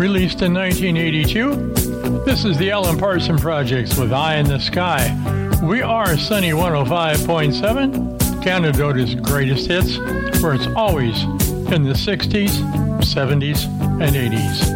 Released in 1982, this is the Alan Parsons Projects with Eye in the Sky. We are Sunny 105.7, Canada's greatest hits, where it's always in the 60s, 70s, and 80s.